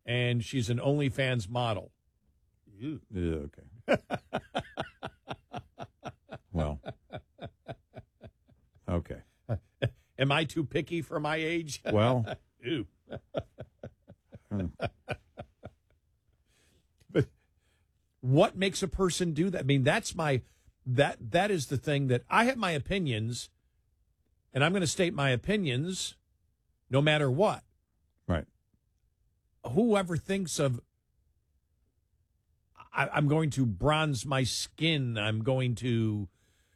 and she's an OnlyFans model. Yeah, okay. Well, okay. Am I too picky for my age? Well, Ew. hmm. But what makes a person do that? I mean, that is the thing that I have my opinions, and I'm going to state my opinions no matter what. Right. Whoever thinks of I'm going to bronze my skin, I'm going to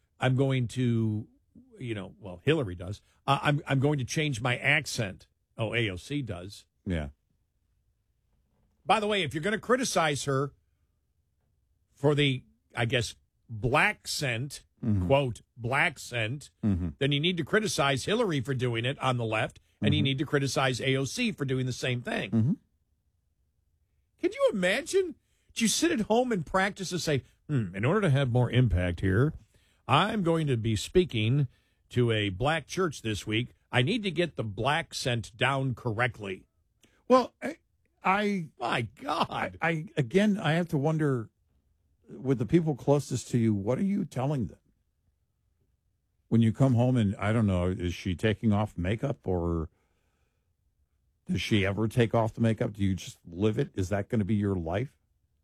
well, Hillary does. I'm going to change my accent. Oh, AOC does. Yeah. By the way, if you're going to criticize her for the, I guess, black scent, quote, black scent, then you need to criticize Hillary for doing it on the left, and you need to criticize AOC for doing the same thing. Can you imagine? Do you sit at home and practice and say, in order to have more impact here, I'm going to be speaking to a black church this week. I need to get the black scent down correctly. Well, My God. I have to wonder, with the people closest to you, what are you telling them? When you come home and, I don't know, is she taking off makeup, or does she ever take off the makeup? Do you just live it? Is that going to be your life?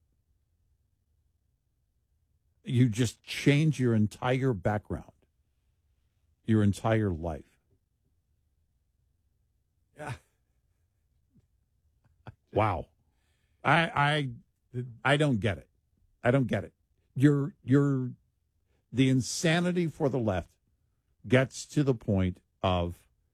You just change your entire background, your entire life. Yeah. Wow. I don't get it. I don't get it. The insanity for the left gets to the point of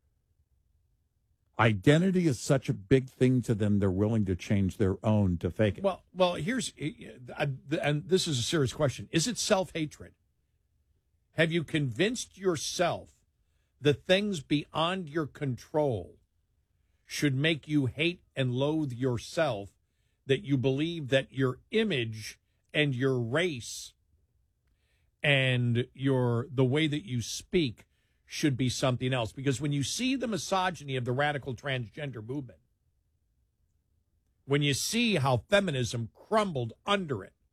identity is such a big thing to them, they're willing to change their own to fake it. Well, here's, and this is a serious question. Is it self-hatred? Have you convinced yourself that things beyond your control should make you hate and loathe yourself, that you believe that your image and your race and the way that you speak should be something else? Because when you see the misogyny of the radical transgender movement, when you see how feminism crumbled under it,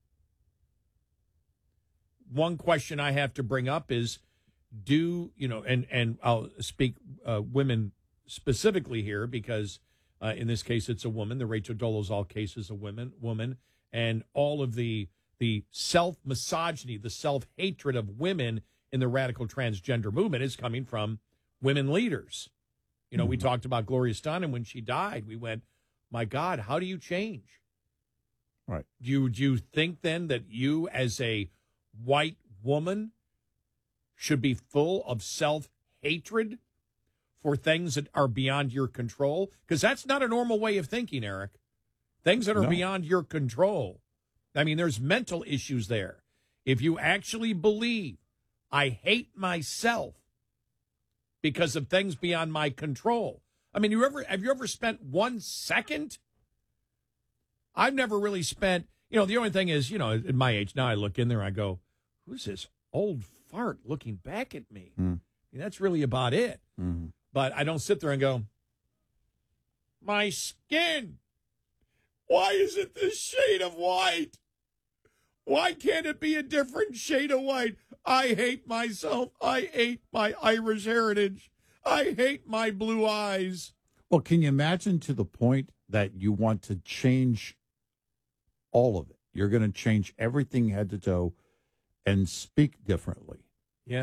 one question I have to bring up is, and I'll speak women specifically here, because in this case it's a woman. The Rachel Dolezal case is a woman, and all of the self-misogyny, the self-hatred of women in the radical transgender movement is coming from women leaders. We talked about Gloria Steinem when she died. We went, my God, how do you change? Right. Do you think then that you as a white woman should be full of self-hatred for things that are beyond your control? Because that's not a normal way of thinking, Eric. Things that are beyond your control. I mean, there's mental issues there. If you actually believe I hate myself because of things beyond my control. I mean, have you ever spent 1 second? I've never really spent, the only thing is, at my age now, I look in there, I go, who's this old fart looking back at me? I mean, that's really about it. But I don't sit there and go, my skin, why is it this shade of white? Why can't it be a different shade of white? I hate myself. I hate my Irish heritage. I hate my blue eyes. Well, can you imagine to the point that you want to change all of it? You're going to change everything head to toe and speak differently. Yeah.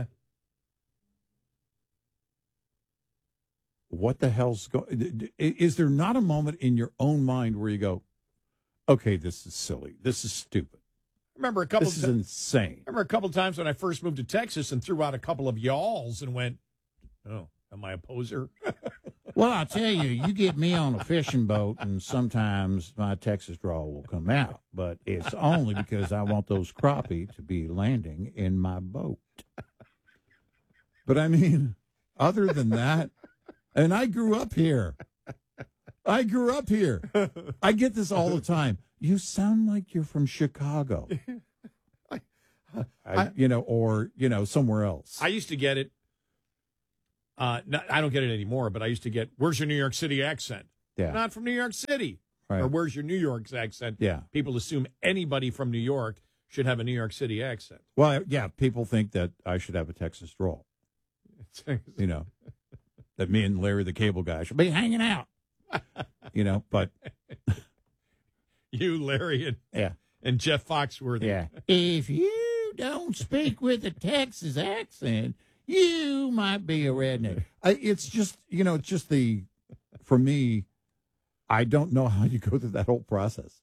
What the hell's going? Is there not a moment in your own mind where you go, okay, this is silly. This is stupid. This is insane. I remember a couple times when I first moved to Texas and threw out a couple of y'alls and went, oh, am I a poser? Well, I'll tell you, you get me on a fishing boat, and sometimes my Texas drawl will come out, but it's only because I want those crappie to be landing in my boat. But I mean, other than that, and I grew up here. I get this all the time. You sound like you're from Chicago, or somewhere else. I used to get it. I don't get it anymore, but I used to get, where's your New York City accent? Yeah. Not from New York City. Right. Or where's your New York accent? Yeah. People assume anybody from New York should have a New York City accent. Well, yeah, people think that I should have a Texas drawl. You know, that me and Larry the Cable Guy should be hanging out. You know, but you, Larry, and Jeff Foxworthy. Yeah. If you don't speak with a Texas accent, you might be a redneck. It's just, for me, I don't know how you go through that whole process.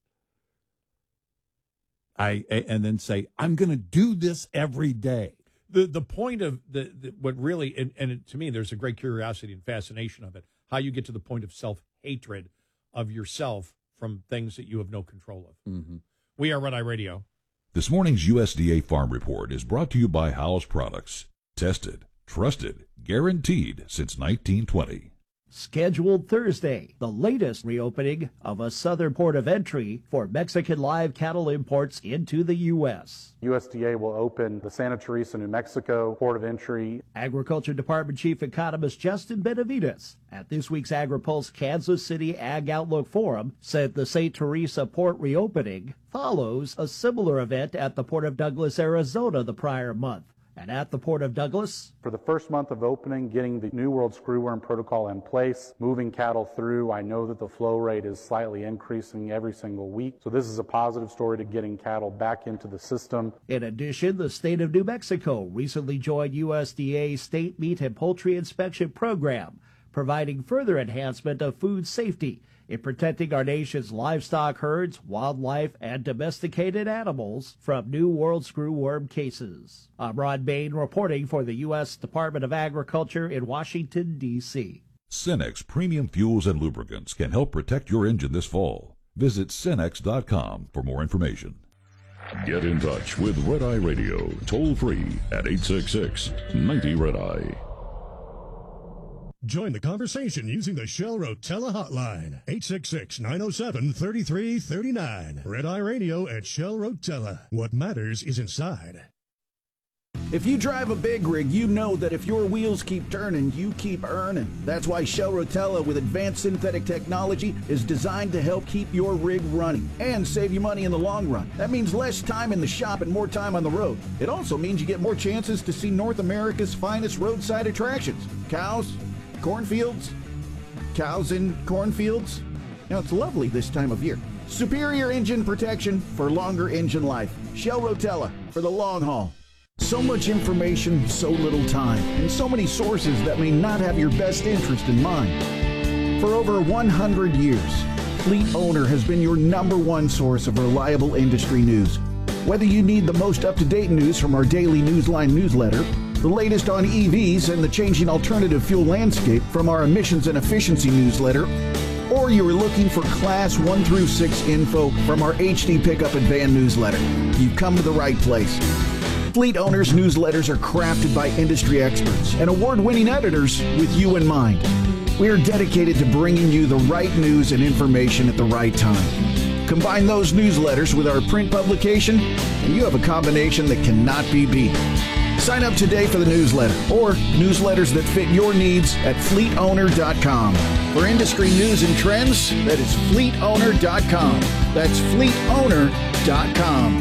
And then say, I'm going to do this every day. The point of what really, and to me, there's a great curiosity and fascination of it, how you get to the point of self-hatred of yourself from things that you have no control of. Mm-hmm. We are Red Eye Radio. This morning's USDA Farm Report is brought to you by Howes Products. Tested, trusted, guaranteed since 1920. Scheduled Thursday, the latest reopening of a southern port of entry for Mexican live cattle imports into the U.S. USDA will open the Santa Teresa, New Mexico port of entry. Agriculture Department Chief Economist Justin Benavides at this week's AgriPulse Kansas City Ag Outlook Forum said the St. Teresa port reopening follows a similar event at the Port of Douglas, Arizona the prior month. And at the Port of Douglas, for the first month of opening, getting the New World Screwworm Protocol in place, moving cattle through, I know that the flow rate is slightly increasing every single week. So this is a positive story to getting cattle back into the system. In addition, the state of New Mexico recently joined USDA's State Meat and Poultry Inspection Program, providing further enhancement of food safety in protecting our nation's livestock herds, wildlife, and domesticated animals from New World Screwworm cases. I'm Ron Bain reporting for the U.S. Department of Agriculture in Washington, D.C. Cenex Premium Fuels and Lubricants can help protect your engine this fall. Visit Cenex.com for more information. Get in touch with Red Eye Radio, toll free at 866-90-RED-EYE. Join the conversation using the Shell Rotella hotline, 866-907-3339. Red Eye Radio at Shell Rotella. What matters is inside. If you drive a big rig, you know that if your wheels keep turning, you keep earning. That's why Shell Rotella with advanced synthetic technology is designed to help keep your rig running and save you money in the long run. That means less time in the shop and more time on the road. It also means you get more chances to see North America's finest roadside attractions. Cows, cornfields, cows in cornfields. Now, it's lovely this time of year. Superior engine protection for longer engine life. Shell Rotella for the long haul. So much information, so little time, and so many sources that may not have your best interest in mind. For over 100 years, Fleet Owner has been your #1 source of reliable industry news. Whether you need the most up-to-date news from our daily Newsline newsletter, the latest on EVs and the changing alternative fuel landscape from our emissions and efficiency newsletter, or you are looking for Class 1 through 6 info from our HD Pickup and Van newsletter, you've come to the right place. Fleet Owners newsletters are crafted by industry experts and award-winning editors with you in mind. We are dedicated to bringing you the right news and information at the right time. Combine those newsletters with our print publication, and you have a combination that cannot be beat. Sign up today for the newsletter or newsletters that fit your needs at fleetowner.com. For industry news and trends, that is fleetowner.com. That's fleetowner.com.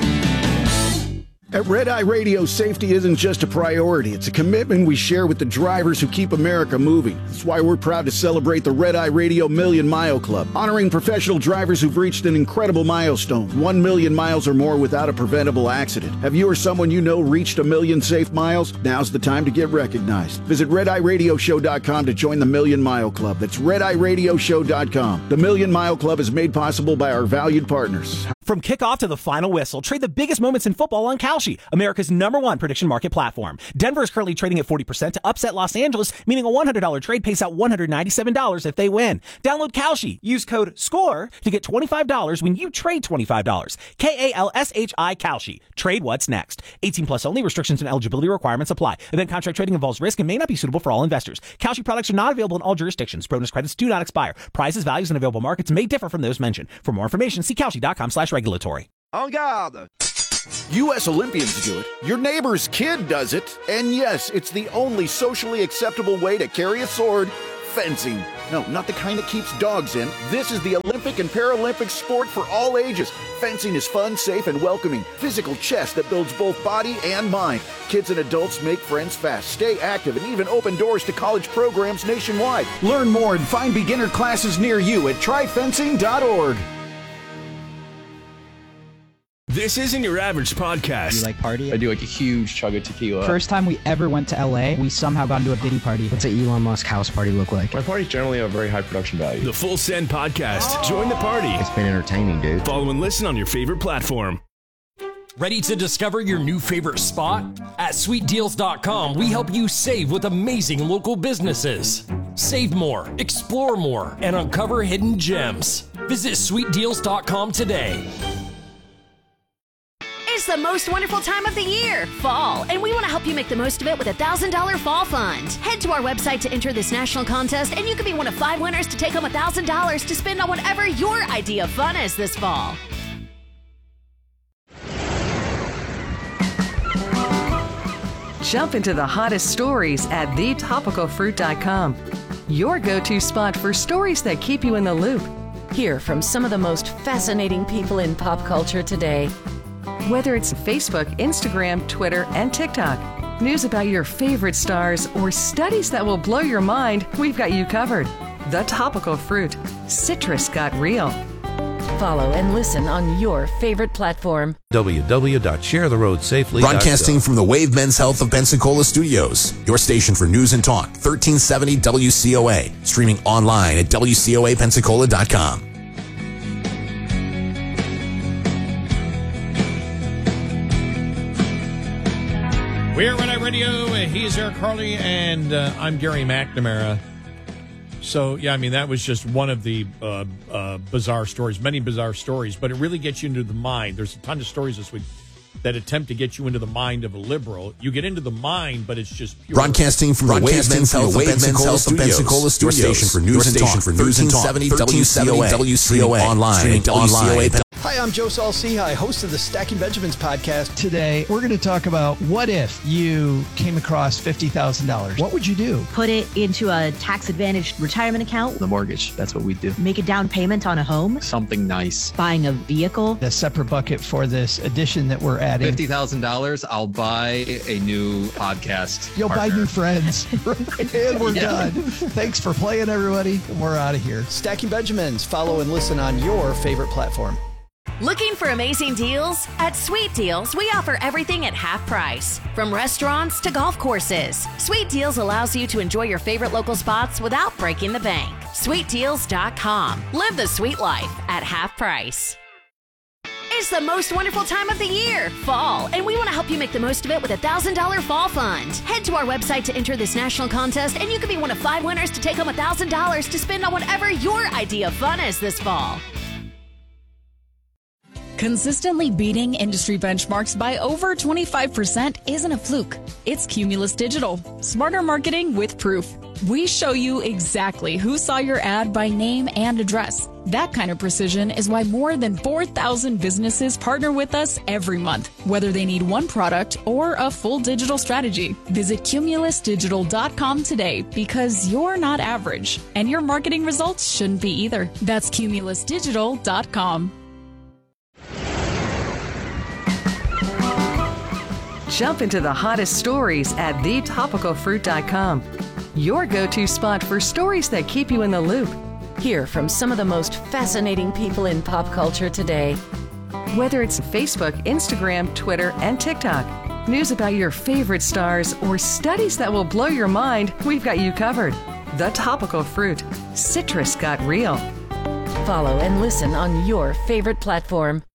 At Red Eye Radio, safety isn't just a priority. It's a commitment we share with the drivers who keep America moving. That's why we're proud to celebrate the Red Eye Radio Million Mile Club, honoring professional drivers who've reached an incredible milestone, 1 million miles or more without a preventable accident. Have you or someone you know reached 1 million safe miles? Now's the time to get recognized. Visit RedEyeRadioShow.com to join the Million Mile Club. That's RedEyeRadioShow.com. The Million Mile Club is made possible by our valued partners. From kickoff to the final whistle, trade the biggest moments in football on Kalshi, America's #1 prediction market platform. Denver is currently trading at 40% to upset Los Angeles, meaning a $100 trade pays out $197 if they win. Download Kalshi. Use code SCORE to get $25 when you trade $25. KALSHI Kalshi. Trade what's next. 18 plus only. Restrictions and eligibility requirements apply. Event contract trading involves risk and may not be suitable for all investors. Kalshi products are not available in all jurisdictions. Bonus credits do not expire. Prices, values, and available markets may differ from those mentioned. For more information, see Kalshi.com/regulatory. En garde! U.S. Olympians do it. Your neighbor's kid does it. And yes, it's the only socially acceptable way to carry a sword Fencing. No, not the kind that keeps dogs in. This is the Olympic and Paralympic sport for all ages. Fencing is fun, safe, and welcoming. Physical chess that builds both body and mind. Kids and adults make friends fast, stay active, and even open doors to college programs nationwide. Learn more and find beginner classes near you at tryfencing.org. This isn't your average podcast. You like party? I do like a huge chug of tequila. First time we ever went to LA, we somehow got into a Diddy party. What's an Elon Musk house party look like? My parties generally have very high production value. The Full Send Podcast. Join the party. It's been entertaining, dude. Follow and listen on your favorite platform. Ready to discover your new favorite spot? At sweetdeals.com, we help you save with amazing local businesses. Save more, explore more, and uncover hidden gems. Visit sweetdeals.com today. It's the most wonderful time of the year, fall, and we want to help you make the most of it with a $1,000 fall fund. Head to our website to enter this national contest, and you could be one of 5 winners to take home $1,000 to spend on whatever your idea of fun is this fall. Jump into the hottest stories at thetopicalfruit.com. Your go-to spot for stories that keep you in the loop. Hear from some of the most fascinating people in pop culture today. Whether it's Facebook, Instagram, Twitter, and TikTok, news about your favorite stars, or studies that will blow your mind, we've got you covered. The Topical Fruit. Citrus got real. Follow and listen on your favorite platform. www.sharetheroadsafely.com. Broadcasting from the Wave Men's Health of Pensacola Studios, your station for news and talk, 1370 WCOA. Streaming online at WCOAPensacola.com. We're Red Eye Radio. He's Eric Harley, and I'm Gary McNamara. So, yeah, I mean, that was just one of the bizarre stories, many bizarre stories, but it really gets you into the mind. There's a ton of stories this week that attempt to get you into the mind of a liberal. You get into the mind, but it's just pure. Broadcasting from the Wave Men's Health of Pensacola Studios, your station for news and talk, 1370 WCOA. Online at WCOA. Hi, I'm Joe Saul-Sehy, host of the Stacking Benjamins podcast. Today, we're going to talk about what if you came across $50,000? What would you do? Put it into a tax-advantaged retirement account. The mortgage, that's what we do. Make a down payment on a home. Something nice. Buying a vehicle. A separate bucket for this addition that we're adding. $50,000, I'll buy a new podcast. You'll partner. buy new friends. And we're done. Thanks for playing, everybody. We're out of here. Stacking Benjamins. Follow and listen on your favorite platform. Looking for amazing deals? At Sweet Deals, we offer everything at half price. From restaurants to golf courses, Sweet Deals allows you to enjoy your favorite local spots without breaking the bank. SweetDeals.com. Live the sweet life at half price. It's the most wonderful time of the year, fall, and we want to help you make the most of it with a $1,000 fall fund. Head to our website to enter this national contest, and you could be one of 5 winners to take home $1,000 to spend on whatever your idea of fun is this fall. Consistently beating industry benchmarks by over 25% isn't a fluke. It's Cumulus Digital. Smarter marketing with proof. We show you exactly who saw your ad by name and address. That kind of precision is why more than 4,000 businesses partner with us every month, whether they need one product or a full digital strategy. Visit cumulusdigital.com today because you're not average, and your marketing results shouldn't be either. That's cumulusdigital.com. Jump into the hottest stories at thetopicalfruit.com. Your go-to spot for stories that keep you in the loop. Hear from some of the most fascinating people in pop culture today. Whether it's Facebook, Instagram, Twitter, and TikTok, news about your favorite stars, or studies that will blow your mind, we've got you covered. The Topical Fruit. Citrus got real. Follow and listen on your favorite platform.